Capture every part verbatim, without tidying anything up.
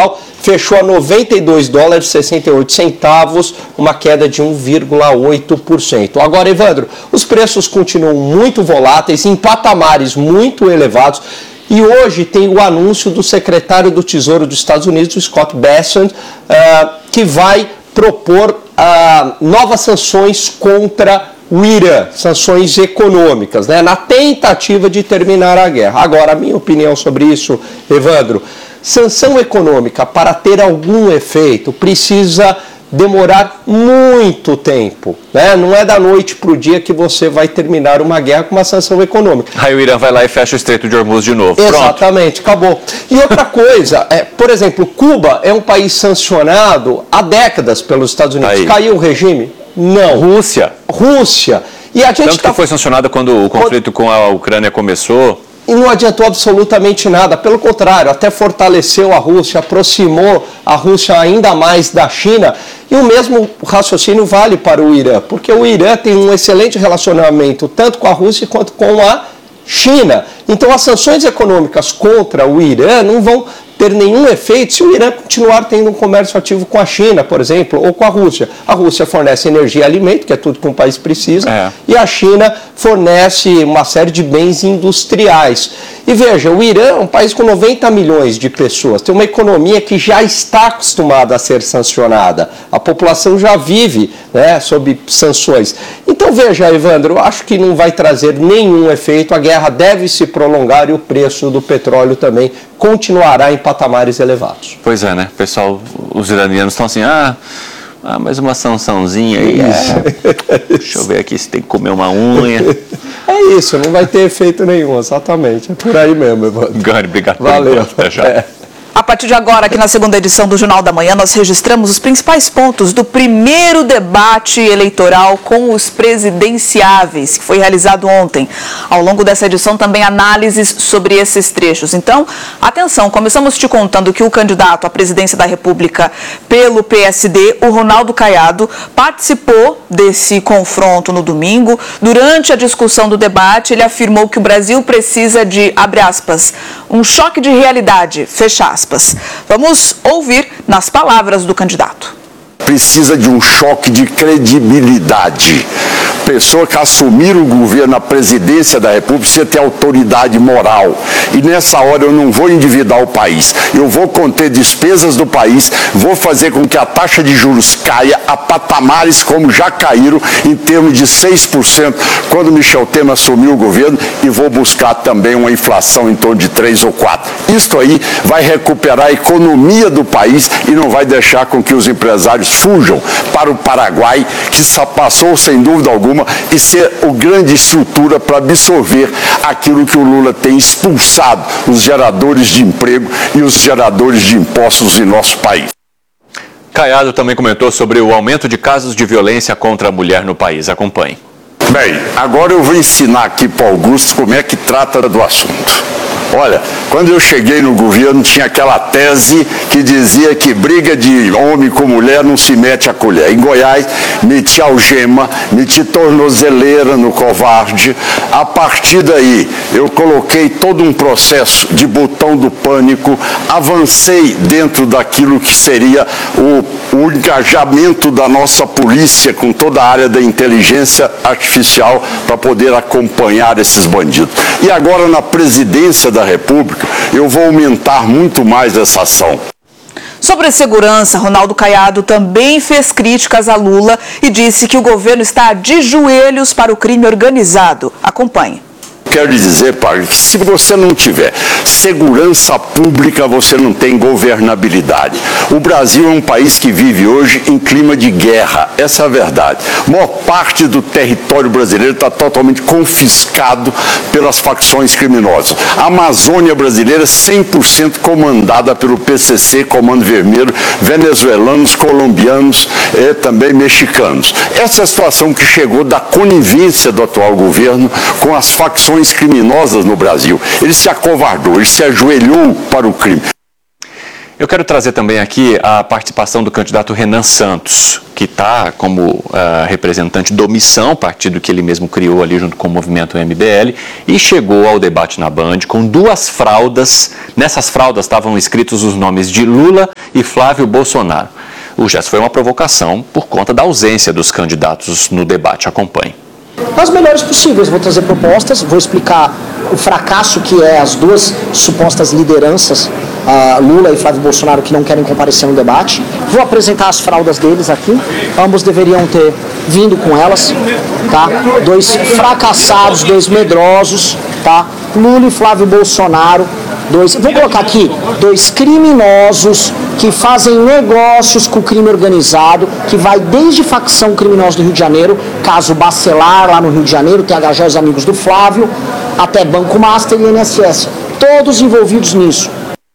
mundial fechou a noventa e dois dólares e sessenta e oito centavos, uma queda de um vírgula oito por cento. Agora, Evandro, os preços continuam muito voláteis, em patamares muito elevados, e hoje tem o anúncio do secretário do Tesouro dos Estados Unidos, Scott Bessent, uh, que vai propor uh, novas sanções contra o Irã, sanções econômicas, né, na tentativa de terminar a guerra. Agora, a minha opinião sobre isso, Evandro, sanção econômica, para ter algum efeito, precisa demorar muito tempo, né? Não é da noite para o dia que você vai terminar uma guerra com uma sanção econômica. Aí o Irã vai lá e fecha o Estreito de Hormuz de novo. Exatamente, Pronto. acabou. E outra coisa, é, por exemplo, Cuba é um país sancionado há décadas pelos Estados Unidos. Aí. Caiu o regime? Não. Rússia. Rússia. E a gente Tanto tá... que foi sancionada quando o conflito com a Ucrânia começou. E não adiantou absolutamente nada, pelo contrário, até fortaleceu a Rússia, aproximou a Rússia ainda mais da China, e o mesmo raciocínio vale para o Irã, porque o Irã tem um excelente relacionamento tanto com a Rússia quanto com a China. Então as sanções econômicas contra o Irã não vão ter nenhum efeito se o Irã continuar tendo um comércio ativo com a China, por exemplo, ou com a Rússia. A Rússia fornece energia e alimento, que é tudo que um país precisa, é. e a China fornece uma série de bens industriais. E veja, o Irã é um país com noventa milhões de pessoas, tem uma economia que já está acostumada a ser sancionada. A população já vive, né, sob sanções. Então veja, Evandro, eu acho que não vai trazer nenhum efeito, a guerra deve se prolongar e o preço do petróleo também continuará em patamares elevados. Pois é, né? Pessoal, os iranianos estão assim, ah, ah, mais uma sançãozinha aí. É. Deixa eu ver aqui se tem que comer uma unha. É isso, não vai ter efeito nenhum, exatamente. É por aí mesmo, Evandro. Gani, obrigado. Valeu. Até já. É. A partir de agora, aqui na segunda edição do Jornal da Manhã, nós registramos os principais pontos do primeiro debate eleitoral com os presidenciáveis, que foi realizado ontem. Ao longo dessa edição, também análises sobre esses trechos. Então, atenção, começamos te contando que o candidato à presidência da República pelo P S D, o Ronaldo Caiado, participou desse confronto no domingo. Durante a discussão do debate, ele afirmou que o Brasil precisa de, abre aspas, um choque de realidade, fecha aspas. Vamos ouvir nas palavras do candidato. Precisa de um choque de credibilidade. Pessoa que assumir o governo, a presidência da República, precisa ter autoridade moral. E nessa hora eu não vou endividar o país. Eu vou conter despesas do país, vou fazer com que a taxa de juros caia a patamares como já caíram, em termos de seis por cento, quando Michel Temer assumiu o governo, e vou buscar também uma inflação em torno de três ou quatro. Isso aí vai recuperar a economia do país e não vai deixar com que os empresários fujam para o Paraguai, que só passou, sem dúvida alguma, e ser a grande estrutura para absorver aquilo que o Lula tem expulsado, os geradores de emprego e os geradores de impostos em nosso país. Caiado também comentou sobre o aumento de casos de violência contra a mulher no país. Acompanhe. Bem, agora eu vou ensinar aqui para o Augusto como é que trata do assunto. Olha, quando eu cheguei no governo, tinha aquela tese que dizia que briga de homem com mulher não se mete a colher. Em Goiás, meti algema, meti tornozeleira no covarde. A partir daí, eu coloquei todo um processo de botão do pânico, avancei dentro daquilo que seria o, o engajamento da nossa polícia com toda a área da inteligência artificial para poder acompanhar esses bandidos. E agora, na presidência da República, eu vou aumentar muito mais essa ação. Sobre segurança, Ronaldo Caiado também fez críticas a Lula e disse que o governo está de joelhos para o crime organizado. Acompanhe. Quero lhe dizer, Paulo, que se você não tiver segurança pública, você não tem governabilidade. O Brasil é um país que vive hoje em clima de guerra, essa é a verdade. A maior parte do território brasileiro está totalmente confiscado pelas facções criminosas. A Amazônia brasileira é cem por cento comandada pelo P C C, Comando Vermelho, venezuelanos, colombianos e também mexicanos. Essa é a situação que chegou da conivência do atual governo com as facções criminosas no Brasil. Ele se acovardou, ele se ajoelhou para o crime. Eu quero trazer também aqui a participação do candidato Renan Santos, que está como uh, representante do Missão, partido que ele mesmo criou ali junto com o movimento M B L, e chegou ao debate na Band com duas fraldas. Nessas fraldas estavam escritos os nomes de Lula e Flávio Bolsonaro. O gesto foi uma provocação por conta da ausência dos candidatos no debate. Acompanhe. As melhores possíveis, vou trazer propostas, vou explicar o fracasso que é as duas supostas lideranças, uh, Lula e Flávio Bolsonaro, que não querem comparecer no debate. Vou apresentar as fraldas deles aqui, ambos deveriam ter vindo com elas, tá? Dois fracassados, dois medrosos, tá? Lula e Flávio Bolsonaro, dois, vou colocar aqui, dois criminosos que fazem negócios com o crime organizado, que vai desde facção criminosa do Rio de Janeiro, caso Bacelar lá no Rio de Janeiro, T H G, os amigos do Flávio, até Banco Master e I N S S, todos envolvidos nisso.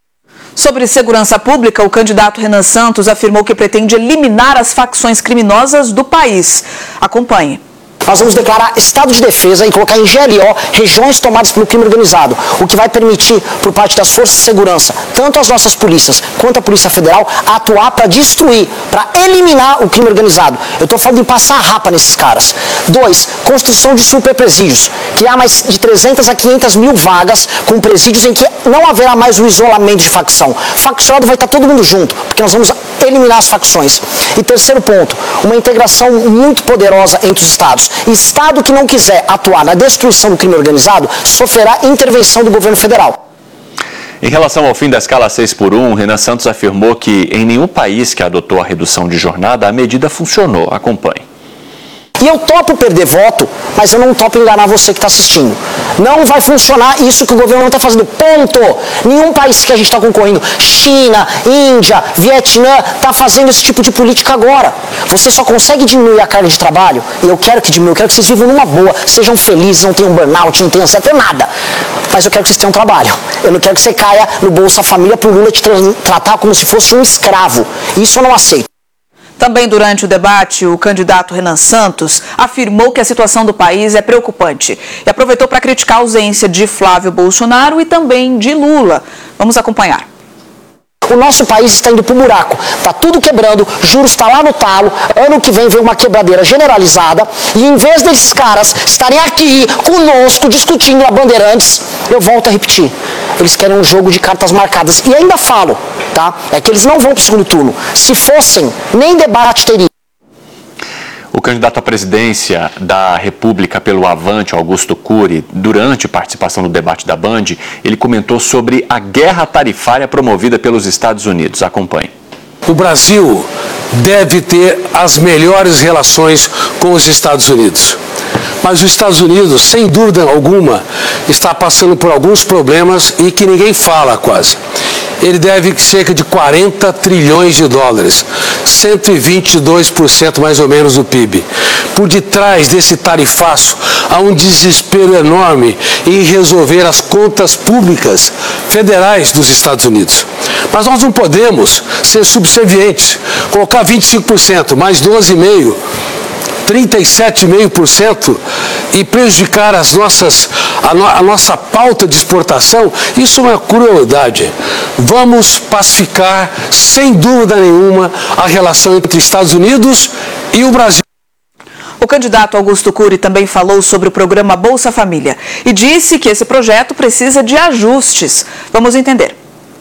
Sobre segurança pública, o candidato Renan Santos afirmou que pretende eliminar as facções criminosas do país. Acompanhe. Nós vamos declarar estado de defesa e colocar em G L O regiões tomadas pelo crime organizado, o que vai permitir, por parte das forças de segurança, tanto as nossas polícias quanto a Polícia Federal, atuar para destruir, para eliminar o crime organizado. Eu estou falando de passar a rapa nesses caras. Dois, construção de superpresídios, que há mais de trezentas a quinhentas mil vagas com presídios em que não haverá mais o isolamento de facção. Faccionado vai estar todo mundo junto, porque nós vamos eliminar as facções. E terceiro ponto, uma integração muito poderosa entre os estados. Estado que não quiser atuar na destruição do crime organizado sofrerá intervenção do governo federal. Em relação ao fim da escala seis por um, Renan Santos afirmou que em nenhum país que adotou a redução de jornada a medida funcionou. Acompanhe. E eu topo perder voto, mas eu não topo enganar você que está assistindo. Não vai funcionar isso que o governo não está fazendo. Ponto. Nenhum país que a gente está concorrendo, China, Índia, Vietnã, está fazendo esse tipo de política agora. Você só consegue diminuir a carga de trabalho, e eu quero que diminua, eu quero que vocês vivam numa boa, sejam felizes, não tenham burnout, não tenham até nada. Mas eu quero que vocês tenham trabalho. Eu não quero que você caia no Bolsa Família para o Lula te tratar como se fosse um escravo. Isso eu não aceito. Também durante o debate, o candidato Renan Santos afirmou que a situação do país é preocupante e aproveitou para criticar a ausência de Flávio Bolsonaro e também de Lula. Vamos acompanhar. O nosso país está indo para o buraco, está tudo quebrando, juros está lá no talo, ano que vem vem uma quebradeira generalizada e em vez desses caras estarem aqui conosco discutindo a Bandeirantes, eu volto a repetir, eles querem um jogo de cartas marcadas e ainda falo, tá? É que eles não vão para o segundo turno, se fossem, nem debate teria. O candidato à presidência da República pelo Avante, Augusto Cury, durante participação no debate da Band, ele comentou sobre a guerra tarifária promovida pelos Estados Unidos. Acompanhe. O Brasil deve ter as melhores relações com os Estados Unidos. Mas os Estados Unidos, sem dúvida alguma, está passando por alguns problemas e que ninguém fala quase. Ele deve cerca de quarenta trilhões de dólares, cento e vinte e dois por cento mais ou menos do P I B. Por detrás desse tarifaço há um desespero enorme em resolver as contas públicas federais dos Estados Unidos. Mas nós não podemos ser subservientes, colocar vinte e cinco por cento mais doze vírgula cinco por cento, trinta e sete vírgula cinco por cento e prejudicar as nossas, a, no, a nossa pauta de exportação, isso é uma crueldade. Vamos pacificar, sem dúvida nenhuma, a relação entre Estados Unidos e o Brasil. O candidato Augusto Cury também falou sobre o programa Bolsa Família e disse que esse projeto precisa de ajustes. Vamos entender.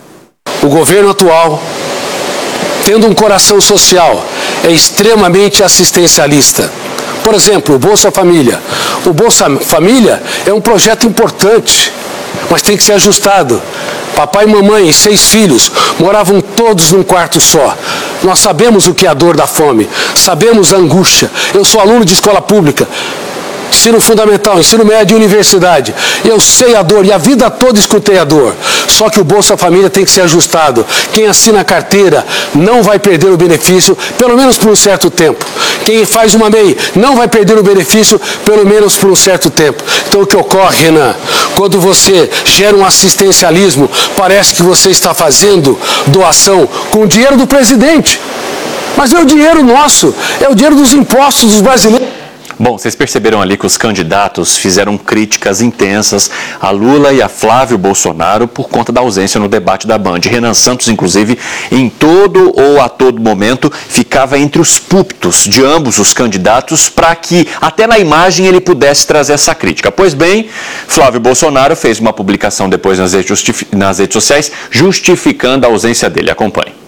O governo atual, tendo um coração social, é extremamente assistencialista. Por exemplo, o Bolsa Família. O Bolsa Família é um projeto importante, mas tem que ser ajustado. Papai e mamãe e seis filhos moravam todos num quarto só. Nós sabemos o que é a dor da fome, sabemos a angústia. Eu sou aluno de escola pública, ensino fundamental, ensino médio e universidade. Eu sei a dor e a vida toda escutei a dor. Só que o Bolsa Família tem que ser ajustado. Quem assina a carteira não vai perder o benefício, pelo menos por um certo tempo. Quem faz uma M E I não vai perder o benefício, pelo menos por um certo tempo. Então o que ocorre, Renan, quando você gera um assistencialismo, parece que você está fazendo doação com o dinheiro do presidente. Mas é o dinheiro nosso, é o dinheiro dos impostos dos brasileiros. Bom, vocês perceberam ali que os candidatos fizeram críticas intensas a Lula e a Flávio Bolsonaro por conta da ausência no debate da Band. Renan Santos, inclusive, em todo ou a todo momento, ficava entre os púlpitos de ambos os candidatos para que, até na imagem, ele pudesse trazer essa crítica. Pois bem, Flávio Bolsonaro fez uma publicação depois nas redes, nas redes sociais justificando a ausência dele. Acompanhe.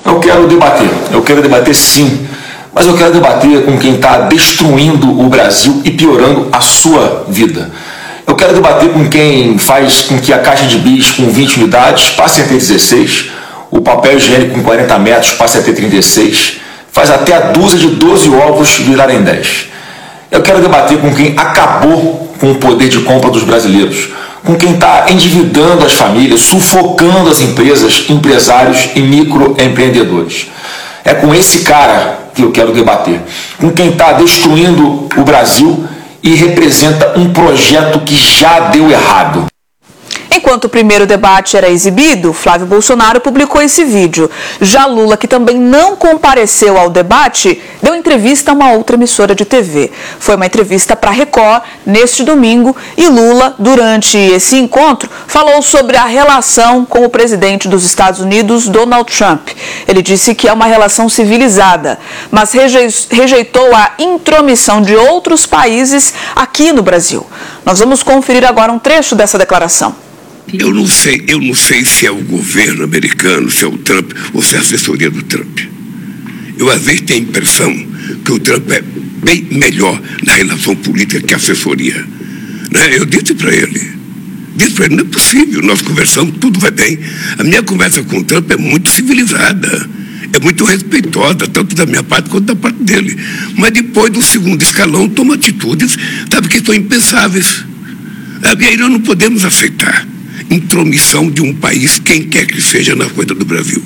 Eu quero debater, eu quero debater sim, mas eu quero debater com quem está destruindo o Brasil e piorando a sua vida. Eu quero debater com quem faz com que a caixa de bis com vinte unidades passe a ter dezesseis, o papel higiênico com quarenta metros passe a ter trinta e seis, faz até a dúzia de doze ovos virarem dez. Eu quero debater com quem acabou com o poder de compra dos brasileiros, com quem está endividando as famílias, sufocando as empresas, empresários e microempreendedores. É com esse cara que eu quero debater, com quem está destruindo o Brasil e representa um projeto que já deu errado. Enquanto o primeiro debate era exibido, Flávio Bolsonaro publicou esse vídeo. Já Lula, que também não compareceu ao debate, deu entrevista a uma outra emissora de T V. Foi uma entrevista para a Record neste domingo e Lula, durante esse encontro, falou sobre a relação com o presidente dos Estados Unidos, Donald Trump. Ele disse que é uma relação civilizada, mas rejeitou a intromissão de outros países aqui no Brasil. Nós vamos conferir agora um trecho dessa declaração. Eu não sei, eu não sei se é o governo americano, se é o Trump ou se é a assessoria do Trump. Eu às vezes tenho a impressão que o Trump é bem melhor na relação política que a assessoria. Né? Eu disse para ele, disse para ele, não é possível, nós conversamos, tudo vai bem. A minha conversa com o Trump é muito civilizada, é muito respeitosa, tanto da minha parte quanto da parte dele. Mas depois do segundo escalão toma atitudes, sabe, que são impensáveis. E aí nós não podemos aceitar intromissão de um país, quem quer que seja, na coisa do Brasil.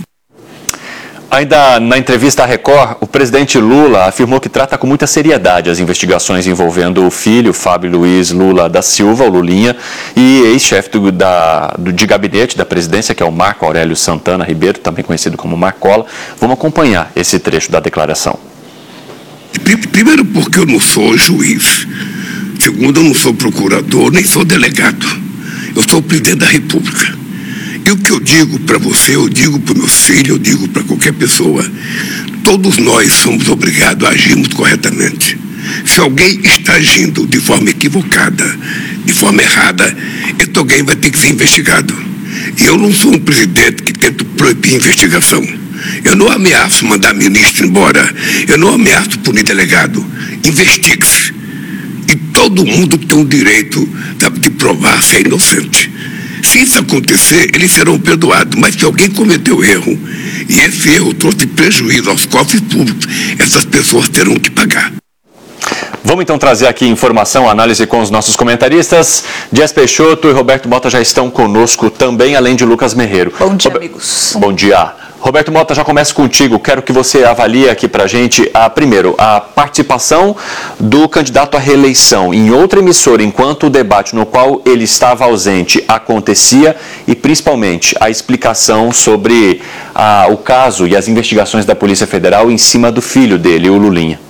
Ainda na entrevista à Record, o presidente Lula afirmou que trata com muita seriedade as investigações envolvendo o filho, Fábio Luiz Lula da Silva, o Lulinha, e ex-chefe do, da, do, de gabinete da presidência, que é o Marco Aurélio Santana Ribeiro, também conhecido como Marcola. Vamos acompanhar esse trecho da declaração. Primeiro, porque eu não sou juiz. Segundo, eu não sou procurador, nem sou delegado. Eu sou o presidente da República. E o que eu digo para você, eu digo para meus filhos, eu digo para qualquer pessoa, todos nós somos obrigados a agirmos corretamente. Se alguém está agindo de forma equivocada, de forma errada, esse alguém vai ter que ser investigado. E eu não sou um presidente que tenta proibir investigação. Eu não ameaço mandar ministro embora. Eu não ameaço punir delegado. Investigue-se. E todo mundo tem o direito de provar ser inocente. Se isso acontecer, eles serão perdoados. Mas se alguém cometeu erro, e esse erro trouxe prejuízo aos cofres públicos, essas pessoas terão que pagar. Vamos então trazer aqui informação, análise com os nossos comentaristas. Dias Peixoto e Roberto Mota já estão conosco também, além de Lucas Merreiro. Bom dia, Rober... amigos. Bom dia. Roberto Mota, já começo contigo. Quero que você avalie aqui para a gente, a, primeiro, a participação do candidato à reeleição em outra emissora, enquanto o debate no qual ele estava ausente acontecia, e principalmente a explicação sobre a, o caso e as investigações da Polícia Federal em cima do filho dele, o Lulinha.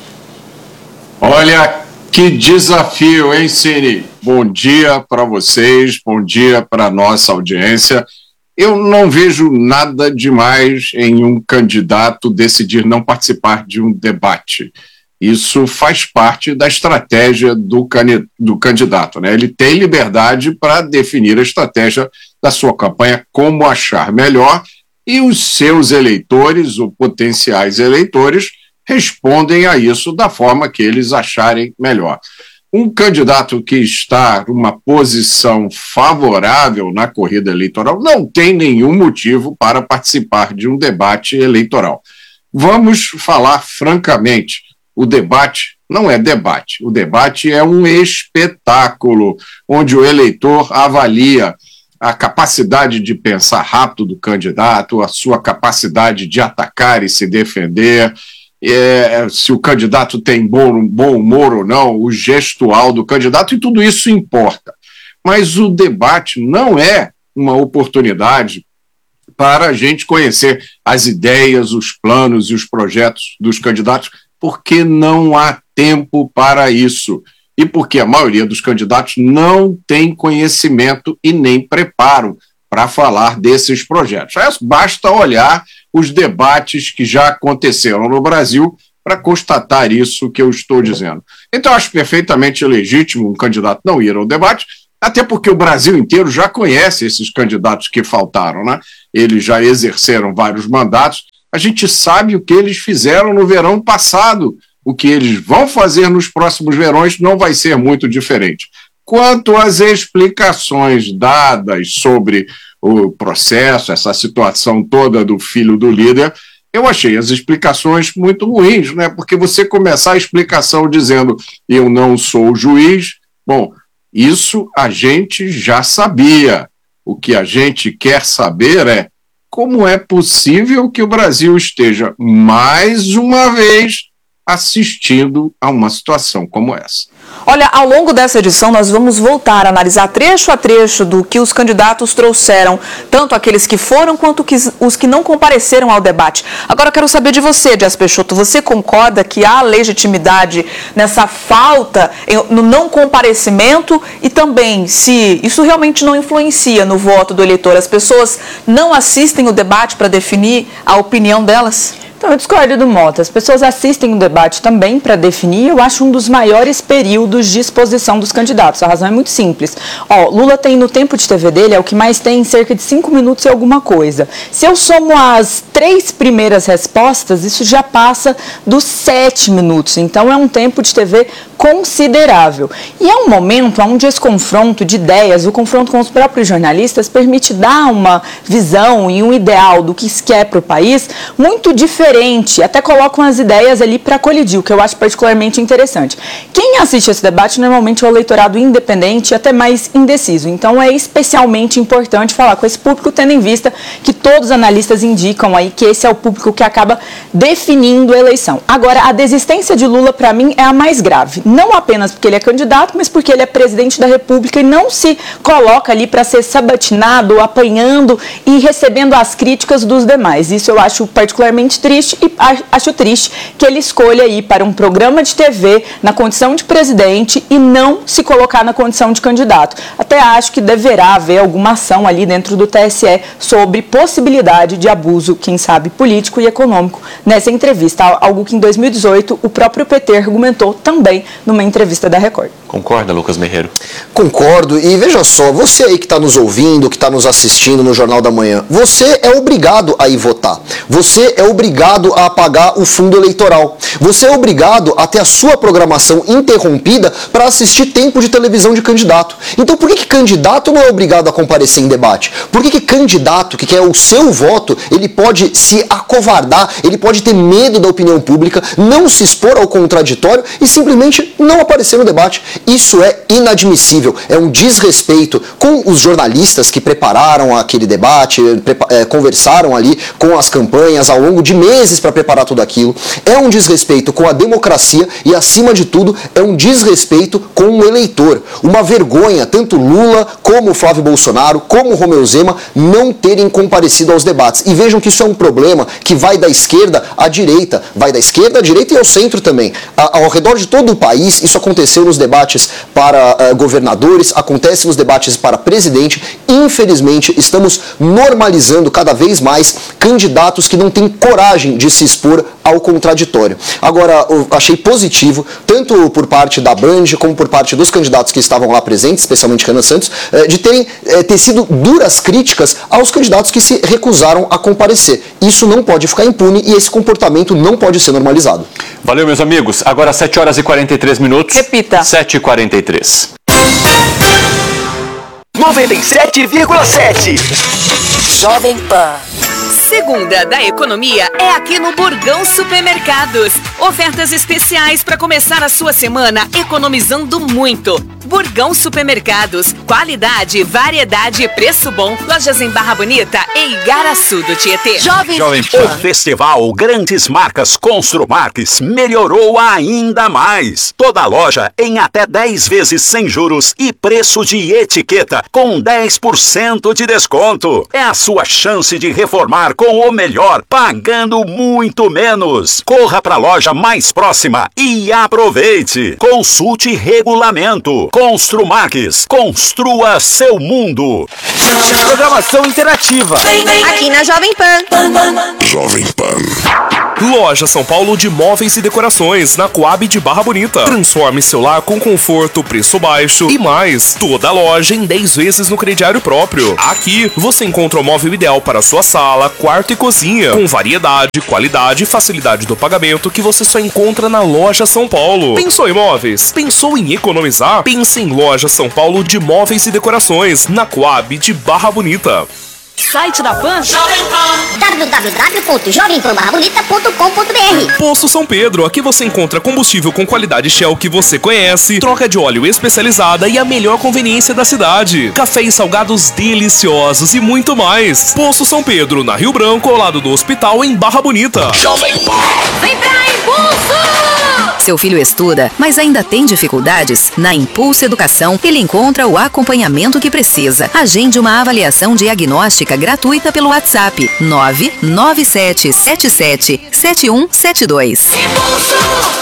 Olha, que desafio, hein, Cine? Bom dia para vocês, bom dia para a nossa audiência. Eu não vejo nada demais em um candidato decidir não participar de um debate. Isso faz parte da estratégia do, can... do candidato, né? Ele tem liberdade para definir a estratégia da sua campanha, como achar melhor, e os seus eleitores, ou potenciais eleitores, respondem a isso da forma que eles acharem melhor. Um candidato que está numa posição favorável na corrida eleitoral não tem nenhum motivo para participar de um debate eleitoral. Vamos falar francamente, o debate não é debate, o debate é um espetáculo, onde o eleitor avalia a capacidade de pensar rápido do candidato, a sua capacidade de atacar e se defender, É, se o candidato tem bom, bom humor ou não, o gestual do candidato, e tudo isso importa. Mas o debate não é uma oportunidade para a gente conhecer as ideias, os planos e os projetos dos candidatos, porque não há tempo para isso. E porque a maioria dos candidatos não tem conhecimento e nem preparo para falar desses projetos. Basta olhar os debates que já aconteceram no Brasil para constatar isso que eu estou dizendo. Então, acho perfeitamente legítimo um candidato não ir ao debate, até porque o Brasil inteiro já conhece esses candidatos que faltaram, né? Eles já exerceram vários mandatos A gente sabe o que eles fizeram no verão passado. O que eles vão fazer nos próximos verões não vai ser muito diferente. Quanto às explicações dadas sobre o processo, essa situação toda do filho do líder, eu achei as explicações muito ruins, né? Porque você começar a explicação dizendo eu não sou juiz, bom, isso a gente já sabia. O que a gente quer saber é como é possível que o Brasil esteja mais uma vez assistindo a uma situação como essa. Olha, ao longo dessa edição nós vamos voltar a analisar trecho a trecho do que os candidatos trouxeram, tanto aqueles que foram quanto os que não compareceram ao debate. Agora eu quero saber de você, Dias Peixoto, você concorda que há legitimidade nessa falta, no não comparecimento e também se isso realmente não influencia no voto do eleitor? As pessoas não assistem o debate para definir a opinião delas? Então, eu discordo do Mota. As pessoas assistem o debate também para definir, eu acho, um dos maiores períodos de exposição dos candidatos. A razão é muito simples. Ó, Lula tem, no tempo de T V dele, é o que mais tem, cerca de cinco minutos e alguma coisa. Se eu somo as três primeiras respostas, isso já passa dos sete minutos. Então, é um tempo de T V considerável. E é um momento onde esse confronto de ideias, o confronto com os próprios jornalistas, permite dar uma visão e um ideal do que se quer para o país muito diferente. Até colocam as ideias ali para colidir, o que eu acho particularmente interessante. Quem assiste esse debate normalmente é o eleitorado independente e até mais indeciso. Então é especialmente importante falar com esse público, tendo em vista que todos os analistas indicam aí que esse é o público que acaba definindo a eleição. Agora, a desistência de Lula, para mim, é a mais grave. Não apenas porque ele é candidato, mas porque ele é presidente da República e não se coloca ali para ser sabatinado, apanhando e recebendo as críticas dos demais. Isso eu acho particularmente triste e acho triste que ele escolha ir para um programa de T V na condição de presidente e não se colocar na condição de candidato. Até acho que deverá haver alguma ação ali dentro do T S E sobre possibilidade de abuso, quem sabe, político e econômico nessa entrevista. Algo que em dois mil e dezoito o próprio P T argumentou também numa entrevista da Record. Concorda, Lucas Merreiro? Concordo. E veja só, você aí que está nos ouvindo, que está nos assistindo no Jornal da Manhã, você é obrigado a ir votar. Você é obrigado a pagar o fundo eleitoral. Você é obrigado a ter a sua programação interrompida para assistir tempo de televisão de candidato. Então por que que candidato não é obrigado a comparecer em debate? Por que que candidato, que quer o seu voto, ele pode se acovardar, ele pode ter medo da opinião pública, não se expor ao contraditório e simplesmente não aparecer no debate? Isso é inadmissível, é um desrespeito com os jornalistas que prepararam aquele debate, é, conversaram ali com as campanhas ao longo de meses para preparar tudo aquilo. É um desrespeito com a democracia e, acima de tudo, é um desrespeito com o eleitor. Uma vergonha, tanto Lula como Flávio Bolsonaro, como Romeu Zema, não terem comparecido aos debates. E vejam que isso é um problema que vai da esquerda à direita, vai da esquerda à direita e ao centro também. Ao redor de todo o país, isso aconteceu nos debates para uh, governadores, acontece nos debates para presidente. Infelizmente, estamos normalizando cada vez mais candidatos que não têm coragem de se expor ao contraditório. Agora, eu achei positivo, tanto por parte da Band, como por parte dos candidatos que estavam lá presentes, especialmente Renan Santos, de terem ter sido duras críticas aos candidatos que se recusaram a comparecer. Isso não pode ficar impune e esse comportamento não pode ser normalizado. Valeu, meus amigos. Agora sete horas e quarenta e três minutos. Repita. sete e quarenta e três. noventa e sete vírgula sete. Jovem Pan. Segunda da economia é aqui no Burgão Supermercados. Ofertas especiais para começar a sua semana economizando muito. Burgão Supermercados. Qualidade, variedade e preço bom. Lojas em Barra Bonita e Igaraçu do Tietê. Jovem, Jovem Pan. O festival Grandes Marcas Construmarques melhorou ainda mais. Toda loja em até dez vezes sem juros e preço de etiqueta com dez por cento de desconto. É a sua chance de reformar com o melhor, pagando muito menos. Corra para a loja mais próxima e aproveite. Consulte regulamento. Construmarques. Construa seu mundo. Programação interativa. Aqui na Jovem Pan. Jovem Pan. Loja São Paulo de Móveis e Decorações, na Coab de Barra Bonita. Transforme seu lar com conforto, preço baixo e mais. Toda a loja em dez vezes no crediário próprio. Aqui você encontra o móvel ideal para sua sala, quarto e cozinha, com variedade, qualidade e facilidade do pagamento que você só encontra na Loja São Paulo. Pensou em móveis? Pensou em economizar? Pense em Loja São Paulo de Móveis e Decorações, na Coab de Barra Bonita. Site da Pan? w w w ponto jovem pan barra bonita ponto com ponto b r. Posto São Pedro, aqui você encontra combustível com qualidade Shell que você conhece, troca de óleo especializada e a melhor conveniência da cidade. Café e salgados deliciosos e muito mais. Posto São Pedro, na Rio Branco, ao lado do hospital, em Barra Bonita. Jovem Pan. Vem pra Impulso! Seu filho estuda, mas ainda tem dificuldades? Na Impulso Educação, ele encontra o acompanhamento que precisa. Agende uma avaliação diagnóstica gratuita pelo WhatsApp nove nove sete sete sete sete um sete dois. Impulso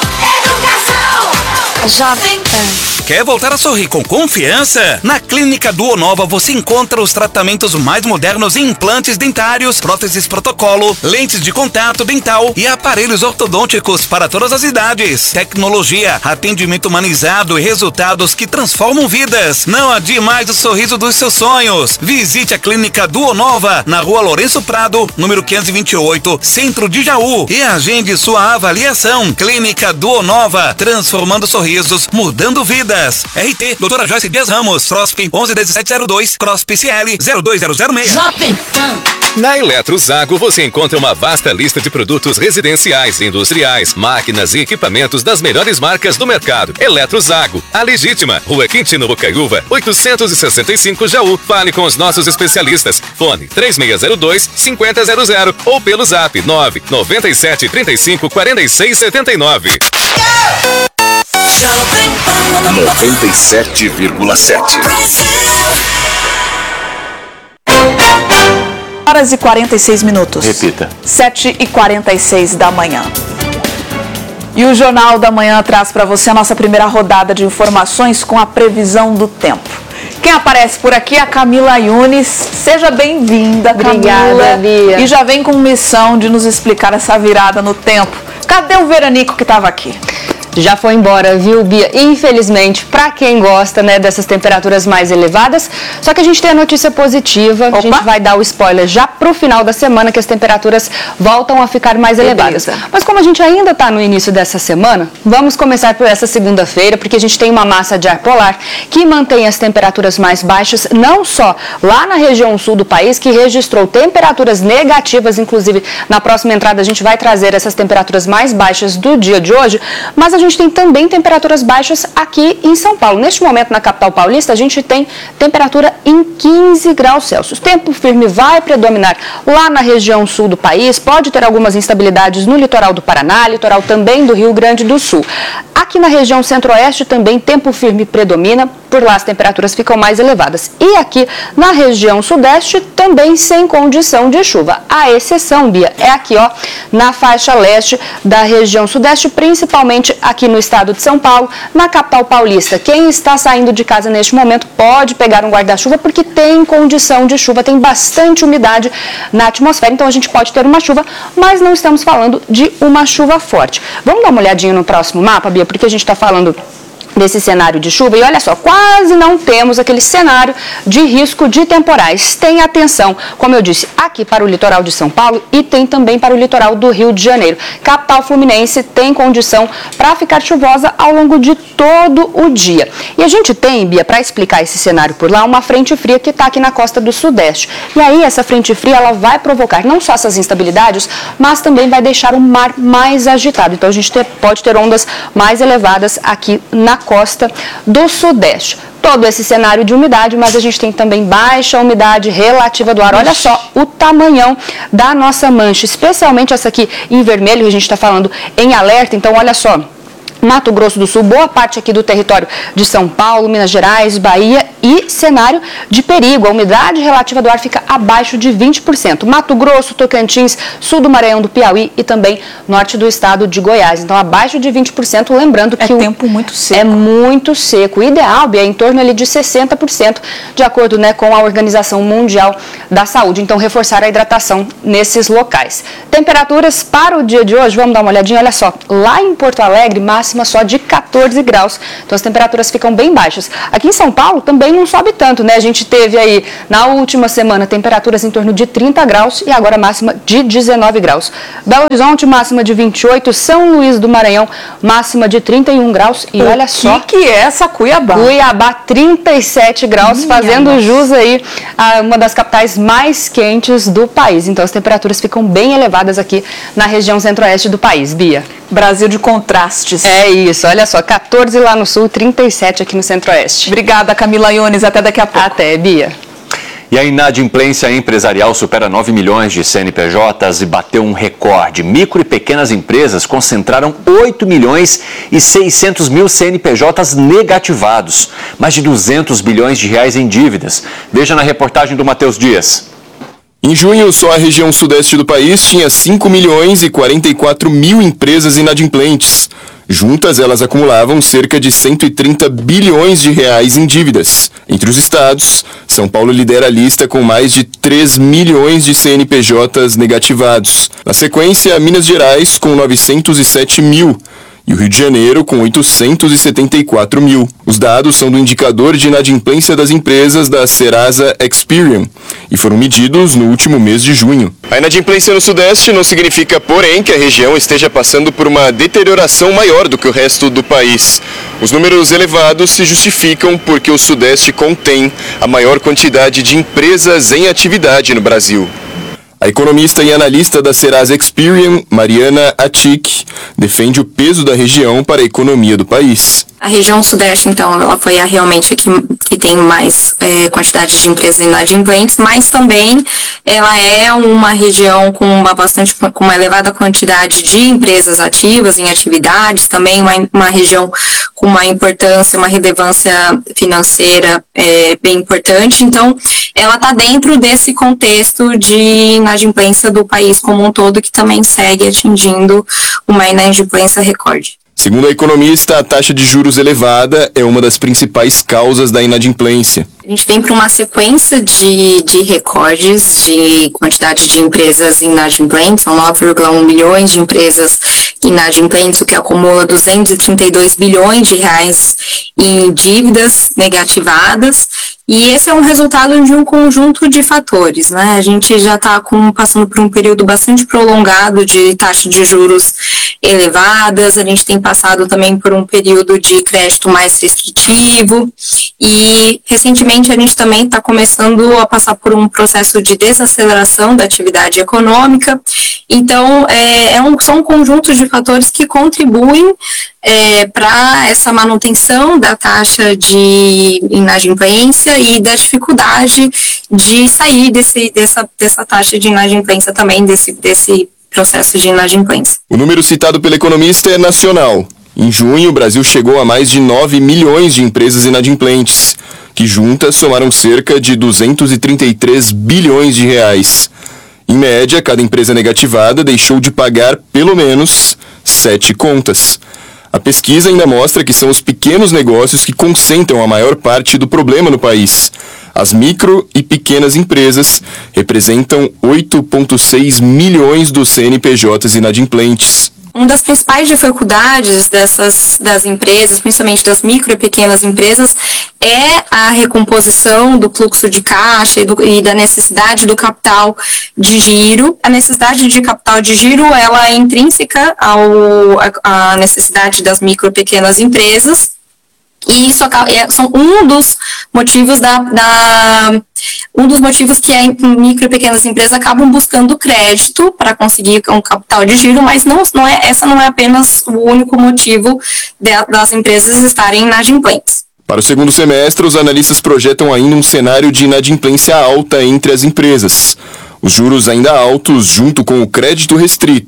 Educação. Jovem Pan. Quer voltar a sorrir com confiança? Na Clínica Duonova você encontra os tratamentos mais modernos em implantes dentários, próteses protocolo, lentes de contato dental e aparelhos ortodônticos para todas as idades. Tecnologia, atendimento humanizado e resultados que transformam vidas. Não adie mais o sorriso dos seus sonhos. Visite a Clínica Duonova na Rua Lourenço Prado, número quinhentos e vinte e oito, Centro de Jaú, e agende sua avaliação. Clínica Duonova, transformando sorrisos, mudando vidas. R T, doutora Joyce Dias Ramos, CROSP onze dezessete zero dois, CROSP C L zero dois zero zero seis. Na Eletrozago você encontra uma vasta lista de produtos residenciais, industriais, máquinas e equipamentos das melhores marcas do mercado. Eletrozago, a legítima, Rua Quintino Bocaiúva, oitocentos e sessenta e cinco Jaú. Fale com os nossos especialistas. Fone três seis zero dois, cinco zero zero zero ou pelo zap nove nove sete três cinco quatro seis sete nove. noventa e sete vírgula sete. Horas e quarenta e seis minutos. Repita. sete e quarenta e seis da manhã. E o Jornal da Manhã traz para você a nossa primeira rodada de informações com a previsão do tempo. Quem aparece por aqui é a Camila Yunes. Seja bem-vinda, Camila. Obrigada, Bia. E já vem com missão de nos explicar essa virada no tempo. Cadê o veranico que estava aqui? Já foi embora, viu, Bia? Infelizmente, para quem gosta, né, dessas temperaturas mais elevadas. Só que a gente tem a notícia positiva. Opa. A gente vai dar o spoiler já pro final da semana que as temperaturas voltam a ficar mais Beleza. elevadas. Mas como a gente ainda está no início dessa semana, vamos começar por essa segunda-feira, porque a gente tem uma massa de ar polar que mantém as temperaturas mais baixas, não só lá na região sul do país, que registrou temperaturas negativas, inclusive na próxima entrada a gente vai trazer essas temperaturas mais baixas do dia de hoje, mas a gente tem também temperaturas baixas aqui em São Paulo. Neste momento, na capital paulista, a gente tem temperatura em quinze graus Celsius. Tempo firme vai predominar lá na região sul do país, pode ter algumas instabilidades no litoral do Paraná, litoral também do Rio Grande do Sul. Aqui na região centro-oeste também tempo firme predomina, por lá as temperaturas ficam mais elevadas. E aqui na região sudeste também sem condição de chuva. A exceção, Bia, é aqui, ó, na faixa leste da região sudeste, principalmente aqui no estado de São Paulo, na capital paulista. Quem está saindo de casa neste momento pode pegar um guarda-chuva porque tem condição de chuva, tem bastante umidade na atmosfera, então a gente pode ter uma chuva, mas não estamos falando de uma chuva forte. Vamos dar uma olhadinha no próximo mapa, Bia, porque a gente está falando desse cenário de chuva, e olha só, quase não temos aquele cenário de risco de temporais. Tem atenção, como eu disse, aqui para o litoral de São Paulo e tem também para o litoral do Rio de Janeiro. Capital fluminense tem condição para ficar chuvosa ao longo de todo o dia. E a gente tem, Bia, para explicar esse cenário por lá, uma frente fria que está aqui na costa do sudeste. E aí essa frente fria, ela vai provocar não só essas instabilidades, mas também vai deixar o mar mais agitado. Então a gente ter, pode ter ondas mais elevadas aqui na costa do sudeste. Todo esse cenário de umidade, mas a gente tem também baixa umidade relativa do ar. Olha só o tamanhão da nossa mancha, especialmente essa aqui em vermelho, que a gente está falando em alerta. Então, olha só, Mato Grosso do Sul, boa parte aqui do território de São Paulo, Minas Gerais, Bahia e cenário de perigo. A umidade relativa do ar fica abaixo de vinte por cento. Mato Grosso, Tocantins, sul do Maranhão, do Piauí e também norte do estado de Goiás. Então, abaixo de vinte por cento, lembrando que é o tempo muito seco. É muito seco. O ideal é em torno ali de sessenta por cento, de acordo, né, com a Organização Mundial da Saúde. Então, reforçar a hidratação nesses locais. Temperaturas para o dia de hoje, vamos dar uma olhadinha, olha só. Lá em Porto Alegre, máxima só de quatorze graus, então as temperaturas ficam bem baixas. Aqui em São Paulo também não sobe tanto, né? A gente teve aí na última semana temperaturas em torno de trinta graus e agora máxima de dezenove graus. Belo Horizonte, máxima de vinte e oito, São Luís do Maranhão, máxima de trinta e um graus e o olha que só. O que é essa Cuiabá? Cuiabá, trinta e sete graus, Minha fazendo nossa. jus aí a uma das capitais mais quentes do país. Então as temperaturas ficam bem elevadas aqui na região centro-oeste do país. Bia. Brasil de contrastes. É isso, olha só, quatorze lá no sul, trinta e sete aqui no centro-oeste. Obrigada, Camila Iones, até daqui a pouco. Até, Bia. E a inadimplência empresarial supera nove milhões de C N P Js e bateu um recorde. Micro e pequenas empresas concentraram oito milhões e seiscentos mil C N P Js negativados, mais de duzentos bilhões de reais em dívidas. Veja na reportagem do Matheus Dias. Em junho, só a região sudeste do país tinha cinco milhões e quarenta e quatro mil empresas inadimplentes. Juntas, elas acumulavam cerca de cento e trinta bilhões de reais em dívidas. Entre os estados, São Paulo lidera a lista com mais de três milhões de C N P Js negativados. Na sequência, Minas Gerais com novecentos e sete mil. E o Rio de Janeiro com oitocentos e setenta e quatro mil. Os dados são do indicador de inadimplência das empresas da Serasa Experian e foram medidos no último mês de junho. A inadimplência no Sudeste não significa, porém, que a região esteja passando por uma deterioração maior do que o resto do país. Os números elevados se justificam porque o Sudeste contém a maior quantidade de empresas em atividade no Brasil. A economista e analista da Serasa Experian, Mariana Atik, defende o peso da região para a economia do país. A região sudeste, então, ela foi a realmente que, que tem mais é, quantidade de empresas inadimplentes, mas também ela é uma região com uma bastante, com uma elevada quantidade de empresas ativas em atividades, também uma, uma região com uma importância, uma relevância financeira é, bem importante. Então, ela está dentro desse contexto de inadimplência do país como um todo, que também segue atingindo uma inadimplência recorde. Segundo a economista, a taxa de juros elevada é uma das principais causas da inadimplência. A gente vem para uma sequência de, de recordes de quantidade de empresas inadimplentes, são nove vírgula um milhões de empresas inadimplentes, o que acumula duzentos e trinta e dois bilhões de reais em dívidas negativadas. E esse é um resultado de um conjunto de fatores, né? A gente já está passando por um período bastante prolongado de taxa de juros elevadas, a gente tem passado também por um período de crédito mais restritivo e, recentemente, a gente também está começando a passar por um processo de desaceleração da atividade econômica. Então, é, é um, são um conjunto de fatores que contribuem É, para essa manutenção da taxa de inadimplência e da dificuldade de sair desse, dessa, dessa taxa de inadimplência também, desse, desse processo de inadimplência. O número citado pela economista é nacional. Em junho, o Brasil chegou a mais de nove milhões de empresas inadimplentes, que juntas somaram cerca de duzentos e trinta e três bilhões de reais. Em média, cada empresa negativada deixou de pagar pelo menos sete contas. A pesquisa ainda mostra que são os pequenos negócios que concentram a maior parte do problema no país. As micro e pequenas empresas representam oito vírgula seis milhões dos C N P Js inadimplentes. Uma das principais dificuldades dessas das empresas, principalmente das micro e pequenas empresas, é a recomposição do fluxo de caixa e, do, e da necessidade do capital de giro. A necessidade de capital de giro, ela é intrínseca ao, à necessidade das micro e pequenas empresas. E isso são um dos motivos da, da um dos motivos que as micro e pequenas empresas acabam buscando crédito para conseguir um capital de giro, mas não, não é, essa não é apenas o único motivo de, das empresas estarem inadimplentes. Para o segundo semestre, os analistas projetam ainda um cenário de inadimplência alta entre as empresas. Os juros ainda altos, junto com o crédito restrito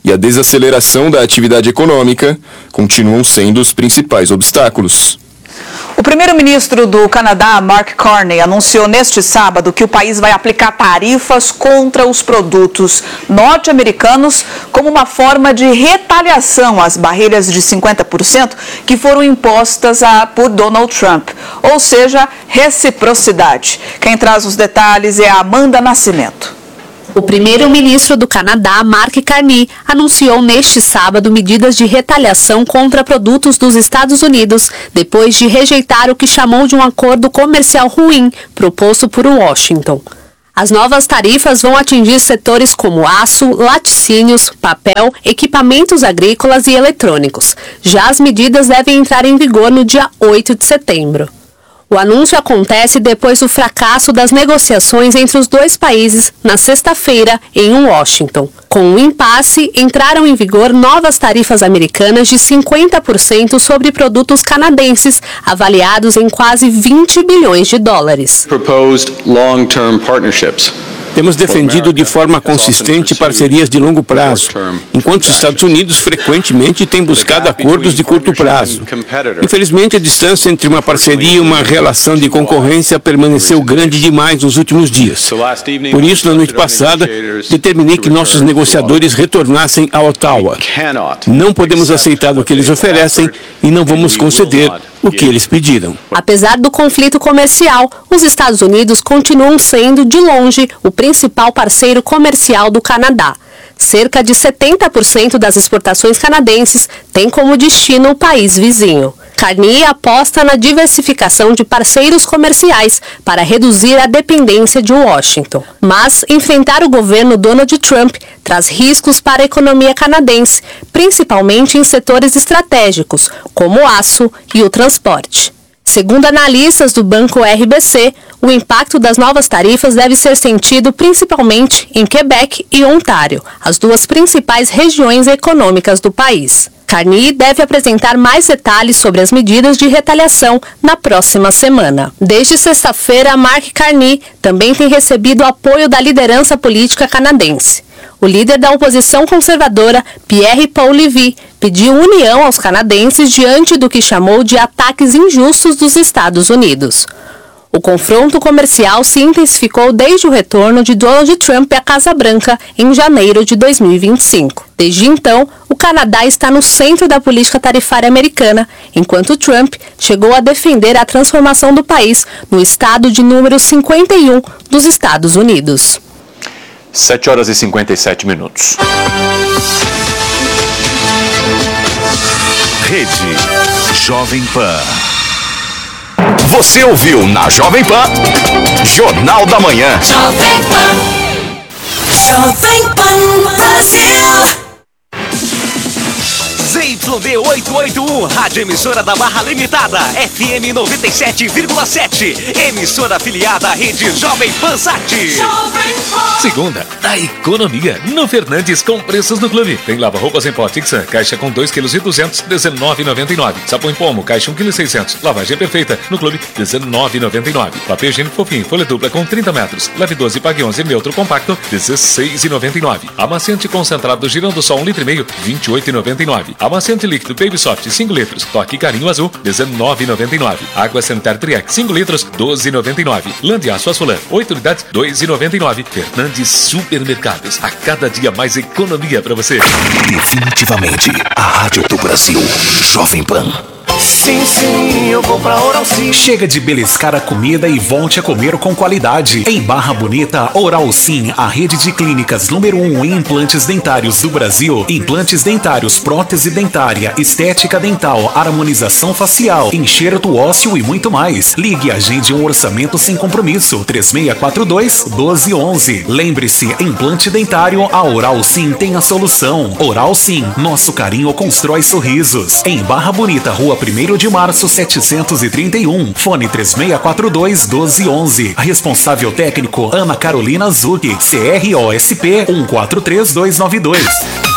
e a desaceleração da atividade econômica continuam sendo os principais obstáculos. O primeiro-ministro do Canadá, Mark Carney, anunciou neste sábado que o país vai aplicar tarifas contra os produtos norte-americanos como uma forma de retaliação às barreiras de cinquenta por cento que foram impostas a, por Donald Trump, ou seja, reciprocidade. Quem traz os detalhes é a Amanda Nascimento. O primeiro-ministro do Canadá, Mark Carney, anunciou neste sábado medidas de retaliação contra produtos dos Estados Unidos, depois de rejeitar o que chamou de um acordo comercial ruim proposto por Washington. As novas tarifas vão atingir setores como aço, laticínios, papel, equipamentos agrícolas e eletrônicos. Já as medidas devem entrar em vigor no dia oito de setembro. O anúncio acontece depois do fracasso das negociações entre os dois países na sexta-feira em Washington. Com o impasse, entraram em vigor novas tarifas americanas de cinquenta por cento sobre produtos canadenses, avaliados em quase vinte bilhões de dólares. Proposed long-term partnerships. Temos defendido de forma consistente parcerias de longo prazo, enquanto os Estados Unidos frequentemente têm buscado acordos de curto prazo. Infelizmente, a distância entre uma parceria e uma relação de concorrência permaneceu grande demais nos últimos dias. Por isso, na noite passada, determinei que nossos negociadores retornassem a Ottawa. Não podemos aceitar o que eles oferecem e não vamos conceder o que eles pediram. Apesar do conflito comercial, os Estados Unidos continuam sendo, de longe, o principal parceiro comercial do Canadá. Cerca de setenta por cento das exportações canadenses têm como destino o país vizinho. Carney aposta na diversificação de parceiros comerciais para reduzir a dependência de Washington. Mas enfrentar o governo Donald Trump traz riscos para a economia canadense, principalmente em setores estratégicos, como o aço e o transporte. Segundo analistas do Banco R B C, o impacto das novas tarifas deve ser sentido principalmente em Quebec e Ontário, as duas principais regiões econômicas do país. Carney deve apresentar mais detalhes sobre as medidas de retaliação na próxima semana. Desde sexta-feira, Mark Carney também tem recebido apoio da liderança política canadense. O líder da oposição conservadora, Pierre Poilievre, pediu união aos canadenses diante do que chamou de ataques injustos dos Estados Unidos. O confronto comercial se intensificou desde o retorno de Donald Trump à Casa Branca em janeiro de dois mil e vinte e cinco. Desde então, o Canadá está no centro da política tarifária americana, enquanto Trump chegou a defender a transformação do país no estado de número cinquenta e um dos Estados Unidos. sete horas e cinquenta e sete minutos. Rede Jovem Pan. Você ouviu na Jovem Pan, Jornal da Manhã. Jovem Pan. Jovem Pan Brasil. Z Y D oitocentos e oitenta e um, Rádio Emissora da Barra Limitada, F M noventa e sete vírgula sete, emissora afiliada à Rede Jovem Pan Sat. Segunda, a economia no Fernandes com preços no clube. Tem lava-roupas em pó Tixa, caixa com dois quilos e duzentos, dezenove reais e noventa e nove centavos. Sapão em pomo, caixa um quilo e seiscentos. Lavagem perfeita no clube, dezenove reais e noventa e nove centavos. Papel higiênico fofinho, folha dupla com trinta metros. Leve doze, pague onze, neutro compacto, dezesseis reais e noventa e nove centavos. Amaciante concentrado girando só um litro e meio, vinte e oito reais e noventa e nove centavos. Amaciante líquido Baby Soft cinco litros, toque carinho azul, dezenove reais e noventa e nove centavos. Água Sanitar Triac cinco litros, doze reais e noventa e nove centavos. Landiaço Açulã, oito unidades, dois reais e noventa e nove centavos. Fernandes Supermercados, a cada dia mais economia pra você. Definitivamente a rádio do Brasil, Jovem Pan. Sim, sim, eu vou pra Oral Sim. Chega de beliscar a comida e volte a comer com qualidade. Em Barra Bonita, Oral Sim, a rede de clínicas número um em implantes dentários do Brasil. Implantes dentários, prótese dentária, estética dental, harmonização facial, enxerto ósseo e muito mais. Ligue e agende um orçamento sem compromisso. três seis quatro dois, um dois um um. Lembre-se, implante dentário, a Oral Sim tem a solução. Oral Sim, nosso carinho constrói sorrisos. Em Barra Bonita, Rua primeiro de março, setecentos e trinta e um. Fone três seis quatro dois, um dois um um. Responsável técnico Ana Carolina Zucchi. C R O S P um quatro três dois nove dois.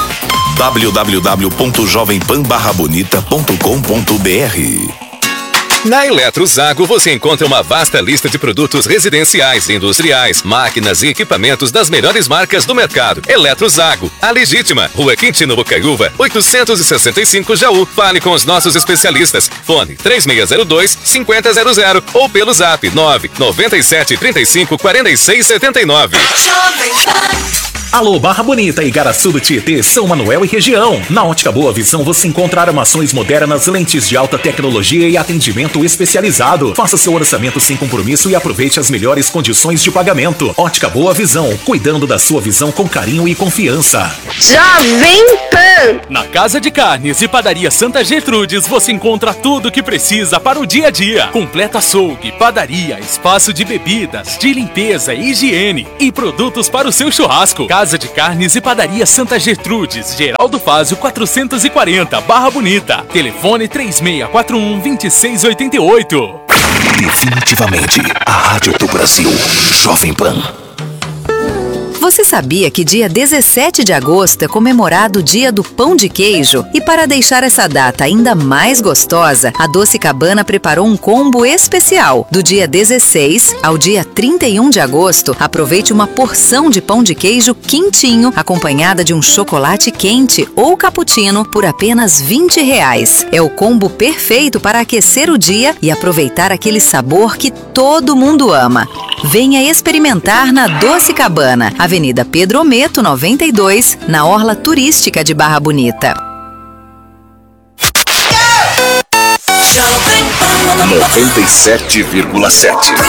w w w ponto jovem pan barra bonita ponto com ponto b r. Na Eletrozago você encontra uma vasta lista de produtos residenciais, industriais, máquinas e equipamentos das melhores marcas do mercado. Eletrozago, a legítima, Rua Quintino Bocaiúva, oitocentos e sessenta e cinco Jaú. Fale com os nossos especialistas. Fone três seis zero dois, cinco zero zero zero ou pelo zap nove nove sete três cinco quatro seis sete nove. Alô, Barra Bonita e Garaçu do Tietê, São Manuel e região. Na Ótica Boa Visão você encontra armações modernas, lentes de alta tecnologia e atendimento especializado. Faça seu orçamento sem compromisso e aproveite as melhores condições de pagamento. Ótica Boa Visão, cuidando da sua visão com carinho e confiança. Jovem Pan! Na Casa de Carnes e Padaria Santa Gertrudes você encontra tudo o que precisa para o dia a dia. Completa açougue, padaria, espaço de bebidas, de limpeza e higiene e produtos para o seu churrasco. Casa de Carnes e Padaria Santa Gertrudes, Geraldo Fázio quatrocentos e quarenta, Barra Bonita. Telefone três seis quatro um, dois seis oito oito. Definitivamente a rádio do Brasil, Jovem Pan. Você sabia que dia dezessete de agosto é comemorado o Dia do Pão de Queijo? E para deixar essa data ainda mais gostosa, a Doce Cabana preparou um combo especial. Do dia dezesseis ao dia trinta e um de agosto, aproveite uma porção de pão de queijo quentinho, acompanhada de um chocolate quente ou cappuccino por apenas vinte reais. É o combo perfeito para aquecer o dia e aproveitar aquele sabor que todo mundo ama. Venha experimentar na Doce Cabana, Avenida Pedro Ometo, noventa e dois, na Orla Turística de Barra Bonita. noventa e sete vírgula sete.